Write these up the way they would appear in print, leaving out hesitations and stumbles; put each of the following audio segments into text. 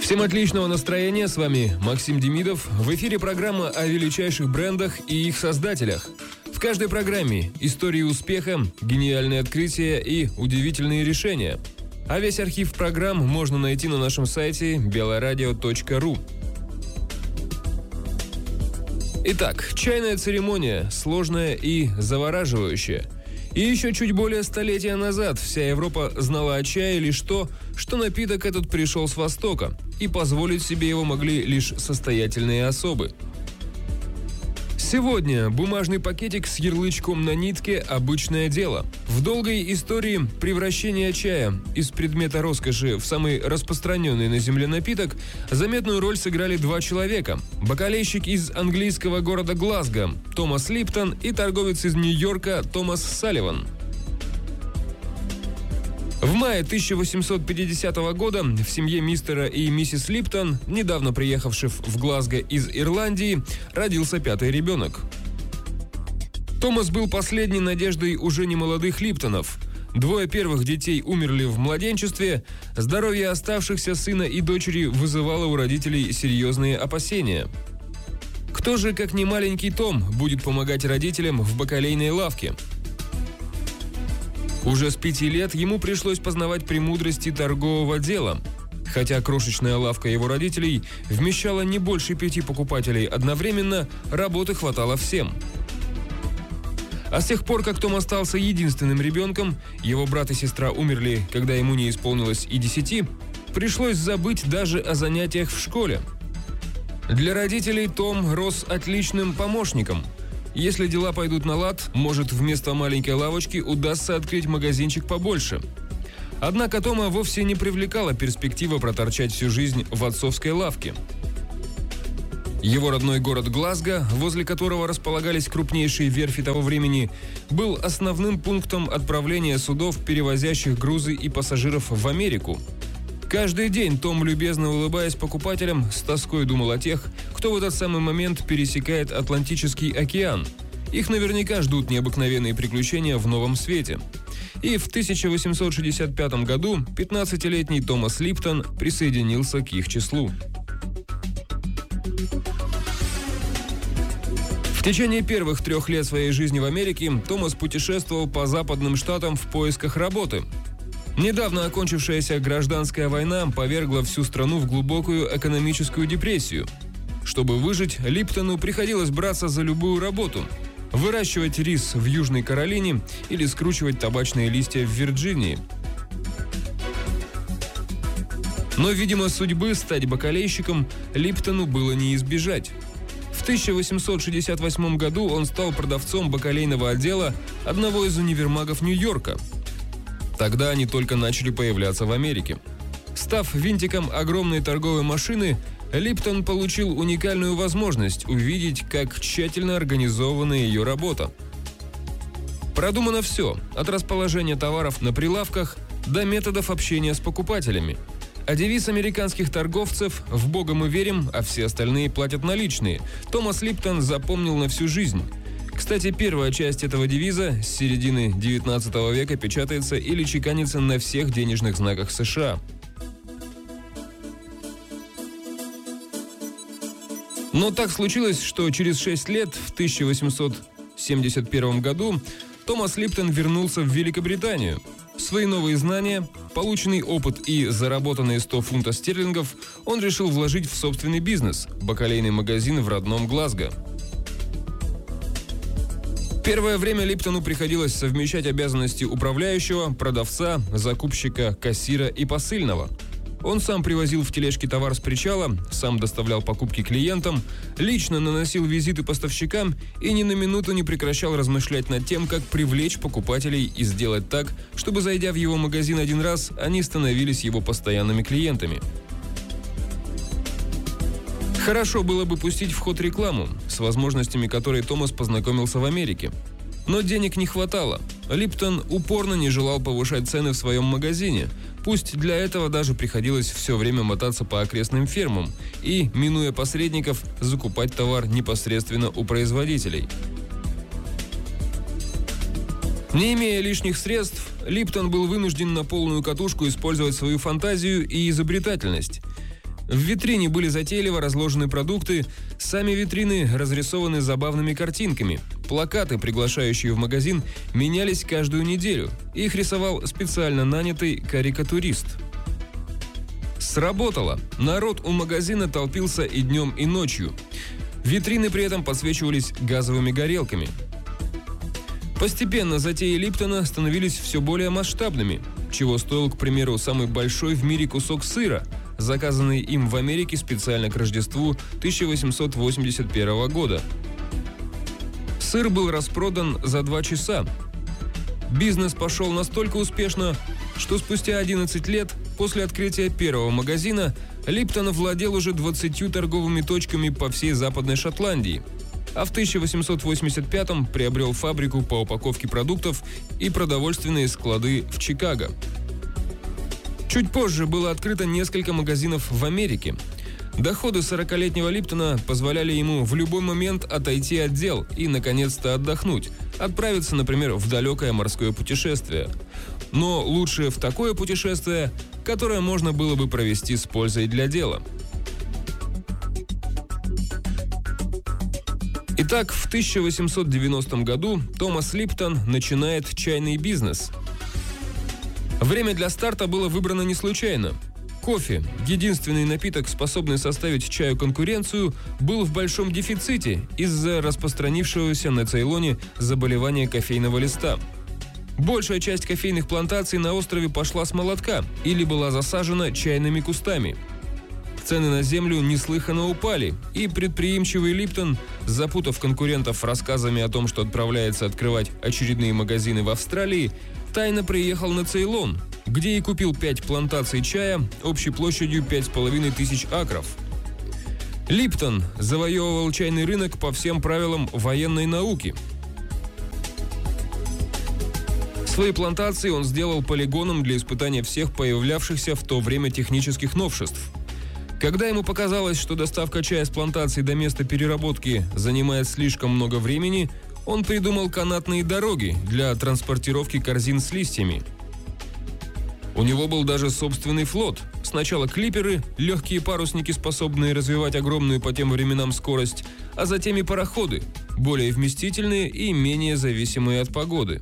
Всем отличного настроения, с вами Максим Демидов. В эфире программа о величайших брендах и их создателях. В каждой программе истории успеха, гениальные открытия и удивительные решения. А весь архив программ можно найти на нашем сайте beloradio.ru. Итак, чайная церемония, сложная и завораживающая. И еще чуть более столетия назад вся Европа знала о чае лишь то, что напиток этот пришел с Востока, и позволить себе его могли лишь состоятельные особы. Сегодня бумажный пакетик с ярлычком на нитке – обычное дело. В долгой истории превращения чая из предмета роскоши в самый распространенный на Земле напиток заметную роль сыграли два человека – бакалейщик из английского города Глазго Томас Липтон и торговец из Нью-Йорка Томас Салливан. В мае 1850 года в семье мистера и миссис Липтон, недавно приехавших в Глазго из Ирландии, родился пятый ребенок. Томас был последней надеждой уже немолодых Липтонов. Двое первых детей умерли в младенчестве, здоровье оставшихся сына и дочери вызывало у родителей серьезные опасения. Кто же, как не маленький Том, будет помогать родителям в бакалейной лавке? Уже с 5 лет ему пришлось познавать премудрости торгового дела. Хотя крошечная лавка его родителей вмещала не больше 5 покупателей одновременно, работы хватало всем. А с тех пор, как Том остался единственным ребенком, его брат и сестра умерли, когда ему не исполнилось и 10, пришлось забыть даже о занятиях в школе. Для родителей Том рос отличным помощником. Если дела пойдут на лад, может, вместо маленькой лавочки удастся открыть магазинчик побольше. Однако Тома вовсе не привлекала перспектива проторчать всю жизнь в отцовской лавке. Его родной город Глазго, возле которого располагались крупнейшие верфи того времени, был основным пунктом отправления судов, перевозящих грузы и пассажиров в Америку. Каждый день Том, любезно улыбаясь покупателям, с тоской думал о тех, кто в этот самый момент пересекает Атлантический океан. Их наверняка ждут необыкновенные приключения в новом свете. И в 1865 году 15-летний Томас Липтон присоединился к их числу. В течение первых 3 лет своей жизни в Америке Томас путешествовал по западным штатам в поисках работы. Недавно окончившаяся гражданская война повергла всю страну в глубокую экономическую депрессию. Чтобы выжить, Липтону приходилось браться за любую работу – выращивать рис в Южной Каролине или скручивать табачные листья в Вирджинии. Но, видимо, судьбы стать бакалейщиком Липтону было не избежать. В 1868 году он стал продавцом бакалейного отдела одного из универмагов Нью-Йорка. Тогда они только начали появляться в Америке. Став винтиком огромной торговой машины, Липтон получил уникальную возможность увидеть, как тщательно организована ее работа. Продумано все, от расположения товаров на прилавках до методов общения с покупателями. А девиз американских торговцев «В Бога мы верим, а все остальные платят наличные» Томас Липтон запомнил на всю жизнь. Кстати, первая часть этого девиза с середины 19 века печатается или чеканится на всех денежных знаках США. Но так случилось, что через 6 лет, в 1871 году, Томас Липтон вернулся в Великобританию. Свои новые знания, полученный опыт и заработанные 100 фунтов стерлингов он решил вложить в собственный бизнес – бакалейный магазин в родном Глазго. Первое время Липтону приходилось совмещать обязанности управляющего, продавца, закупщика, кассира и посыльного. Он сам привозил в тележке товар с причала, сам доставлял покупки клиентам, лично наносил визиты поставщикам и ни на минуту не прекращал размышлять над тем, как привлечь покупателей и сделать так, чтобы, зайдя в его магазин один раз, они становились его постоянными клиентами. Хорошо было бы пустить в ход рекламу, с возможностями которой Томас познакомился в Америке. Но денег не хватало. Липтон упорно не желал повышать цены в своем магазине. Пусть для этого даже приходилось все время мотаться по окрестным фермам и, минуя посредников, закупать товар непосредственно у производителей. Не имея лишних средств, Липтон был вынужден на полную катушку использовать свою фантазию и изобретательность. В витрине были затейливо разложены продукты, сами витрины разрисованы забавными картинками. Плакаты, приглашающие в магазин, менялись каждую неделю. Их рисовал специально нанятый карикатурист. Сработало. Народ у магазина толпился и днем, и ночью. Витрины при этом подсвечивались газовыми горелками. Постепенно затеи Липтона становились все более масштабными, чего стоил, к примеру, самый большой в мире кусок сыра, заказанный им в Америке специально к Рождеству 1881 года. Сыр был распродан за 2 часа. Бизнес пошел настолько успешно, что спустя 11 лет после открытия первого магазина Липтон владел уже 20 торговыми точками по всей Западной Шотландии, а в 1885-м приобрел фабрику по упаковке продуктов и продовольственные склады в Чикаго. Чуть позже было открыто несколько магазинов в Америке. Доходы 40-летнего Липтона позволяли ему в любой момент отойти от дел и, наконец-то, отдохнуть, отправиться, например, в далекое морское путешествие. Но лучше в такое путешествие, которое можно было бы провести с пользой для дела. Итак, в 1890 году Томас Липтон начинает чайный бизнес. Время для старта было выбрано не случайно. Кофе, единственный напиток, способный составить чаю конкуренцию, был в большом дефиците из-за распространившегося на Цейлоне заболевания кофейного листа. Большая часть кофейных плантаций на острове пошла с молотка или была засажена чайными кустами. Цены на землю неслыханно упали, и предприимчивый Липтон, запутав конкурентов рассказами о том, что отправляется открывать очередные магазины в Австралии, тайно приехал на Цейлон, где и купил 5 плантаций чая общей площадью 5500 акров. Липтон завоевывал чайный рынок по всем правилам военной науки. Свои плантации он сделал полигоном для испытания всех появлявшихся в то время технических новшеств. Когда ему показалось, что доставка чая с плантации до места переработки занимает слишком много времени, он придумал канатные дороги для транспортировки корзин с листьями. У него был даже собственный флот. Сначала клиперы, легкие парусники, способные развивать огромную по тем временам скорость, а затем и пароходы, более вместительные и менее зависимые от погоды.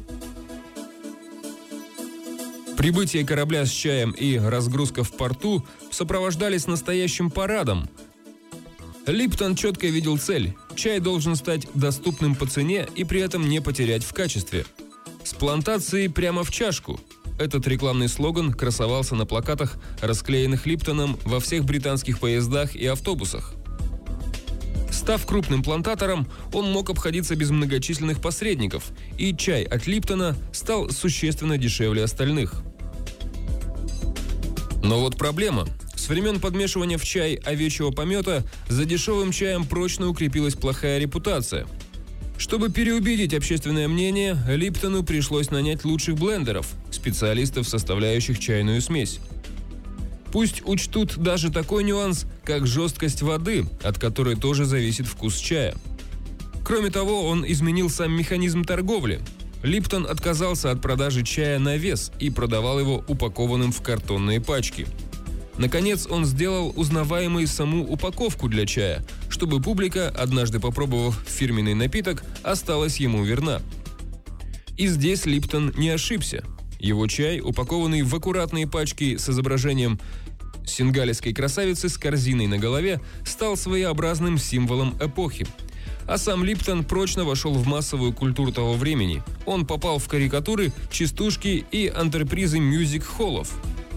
Прибытие корабля с чаем и разгрузка в порту сопровождались настоящим парадом. Липтон четко видел цель – чай должен стать доступным по цене и при этом не потерять в качестве. С плантации прямо в чашку. Этот рекламный слоган красовался на плакатах, расклеенных Липтоном во всех британских поездах и автобусах. Став крупным плантатором, он мог обходиться без многочисленных посредников, и чай от Липтона стал существенно дешевле остальных. Но вот проблема. С времен подмешивания в чай овечьего помета за дешевым чаем прочно укрепилась плохая репутация. Чтобы переубедить общественное мнение, Липтону пришлось нанять лучших блендеров, специалистов, составляющих чайную смесь. Пусть учтут даже такой нюанс, как жесткость воды, от которой тоже зависит вкус чая. Кроме того, он изменил сам механизм торговли. Липтон отказался от продажи чая на вес и продавал его упакованным в картонные пачки. Наконец, он сделал узнаваемой саму упаковку для чая, чтобы публика, однажды попробовав фирменный напиток, осталась ему верна. И здесь Липтон не ошибся. Его чай, упакованный в аккуратные пачки с изображением сингалийской красавицы с корзиной на голове, стал своеобразным символом эпохи. А сам Липтон прочно вошел в массовую культуру того времени. Он попал в карикатуры, частушки и антрепризы мюзик-холлов.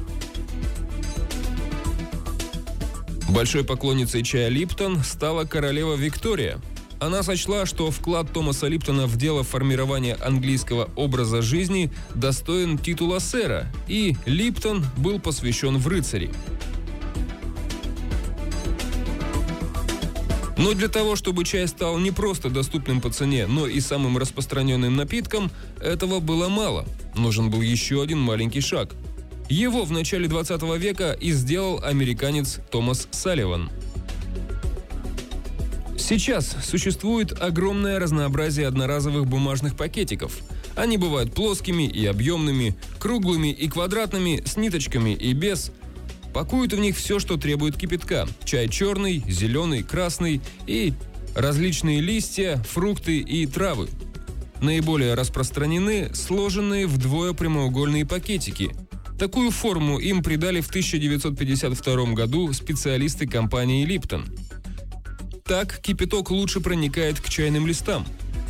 Большой поклонницей чая Липтон стала королева Виктория. Она сочла, что вклад Томаса Липтона в дело формирования английского образа жизни достоин титула сэра, и Липтон был посвящен в рыцари. Но для того, чтобы чай стал не просто доступным по цене, но и самым распространенным напитком, этого было мало. Нужен был еще один маленький шаг. Его в начале 20 века и сделал американец Томас Салливан. Сейчас существует огромное разнообразие одноразовых бумажных пакетиков. Они бывают плоскими и объемными, круглыми и квадратными, с ниточками и без. Пакуют в них все, что требует кипятка. Чай черный, зеленый, красный и различные листья, фрукты и травы. Наиболее распространены сложенные вдвое прямоугольные пакетики. Такую форму им придали в 1952 году специалисты компании Lipton. Так кипяток лучше проникает к чайным листам.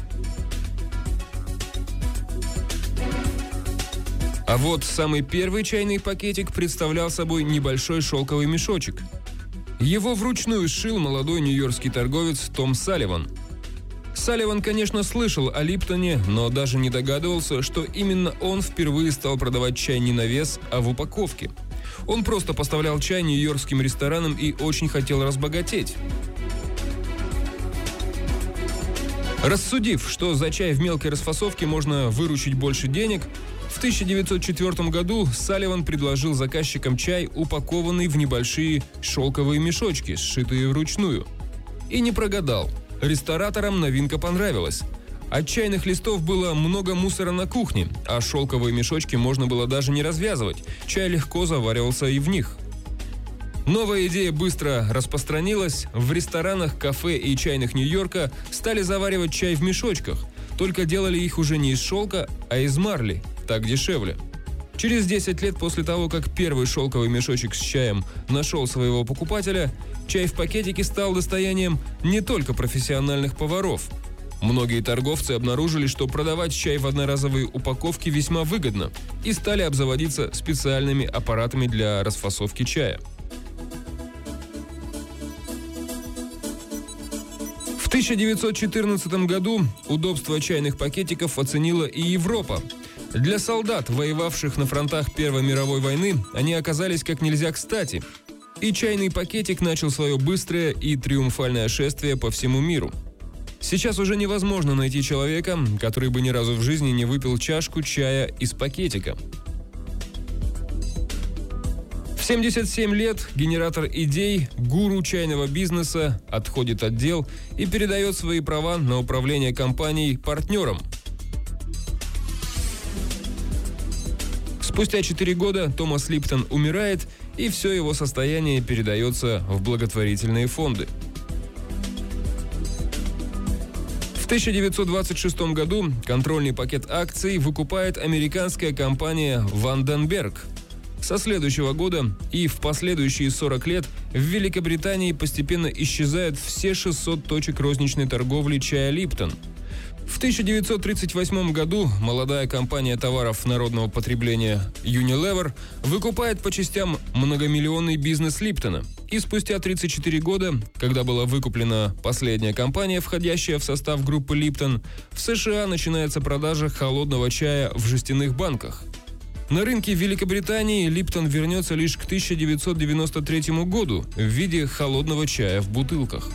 А вот самый первый чайный пакетик представлял собой небольшой шелковый мешочек. Его вручную сшил молодой нью-йоркский торговец Том Салливан. Салливан, конечно, слышал о Липтоне, но даже не догадывался, что именно он впервые стал продавать чай не на вес, а в упаковке. Он просто поставлял чай нью-йоркским ресторанам и очень хотел разбогатеть. Рассудив, что за чай в мелкой расфасовке можно выручить больше денег, в 1904 году Салливан предложил заказчикам чай, упакованный в небольшие шелковые мешочки, сшитые вручную. И не прогадал. Рестораторам новинка понравилась. От чайных листов было много мусора на кухне, а шелковые мешочки можно было даже не развязывать. Чай легко заваривался и в них. Новая идея быстро распространилась. В ресторанах, кафе и чайных Нью-Йорка стали заваривать чай в мешочках. Только делали их уже не из шелка, а из марли. Так дешевле. Через 10 лет после того, как первый шелковый мешочек с чаем нашел своего покупателя, чай в пакетике стал достоянием не только профессиональных поваров. Многие торговцы обнаружили, что продавать чай в одноразовой упаковке весьма выгодно, и стали обзаводиться специальными аппаратами для расфасовки чая. В 1914 году удобство чайных пакетиков оценила и Европа. Для солдат, воевавших на фронтах Первой мировой войны, они оказались как нельзя кстати. И чайный пакетик начал свое быстрое и триумфальное шествие по всему миру. Сейчас уже невозможно найти человека, который бы ни разу в жизни не выпил чашку чая из пакетика. В 77 лет генератор идей, гуру чайного бизнеса отходит от дел и передает свои права на управление компанией партнерам. Спустя 4 года Томас Липтон умирает, и все его состояние передается в благотворительные фонды. В 1926 году контрольный пакет акций выкупает американская компания «Ванденберг». Со следующего года и в последующие 40 лет в Великобритании постепенно исчезают все 600 точек розничной торговли чая «Липтон». В 1938 году молодая компания товаров народного потребления Unilever выкупает по частям многомиллионный бизнес Липтона. И спустя 34 года, когда была выкуплена последняя компания, входящая в состав группы Липтон, в США начинается продажа холодного чая в жестяных банках. На рынке Великобритании Липтон вернется лишь к 1993 году в виде холодного чая в бутылках.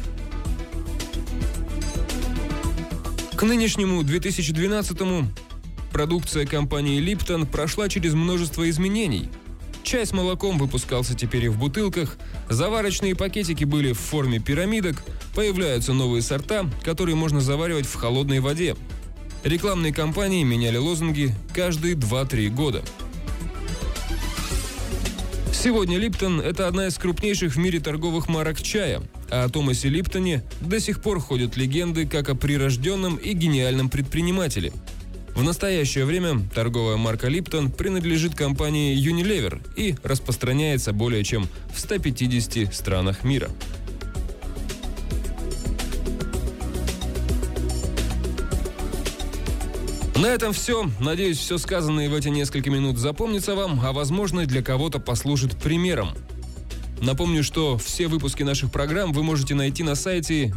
К нынешнему 2012-му продукция компании Lipton прошла через множество изменений. Чай с молоком выпускался теперь и в бутылках, заварочные пакетики были в форме пирамидок, появляются новые сорта, которые можно заваривать в холодной воде. Рекламные кампании меняли лозунги каждые 2-3 года. Сегодня Lipton – это одна из крупнейших в мире торговых марок чая, а о Томасе Липтоне до сих пор ходят легенды как о прирожденном и гениальном предпринимателе. В настоящее время торговая марка Lipton принадлежит компании Unilever и распространяется более чем в 150 странах мира. На этом все. Надеюсь, все сказанное в эти несколько минут запомнится вам, а возможно, для кого-то послужит примером. Напомню, что все выпуски наших программ вы можете найти на сайте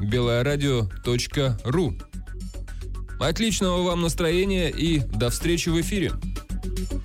beloyaradio.ru. Отличного вам настроения и до встречи в эфире!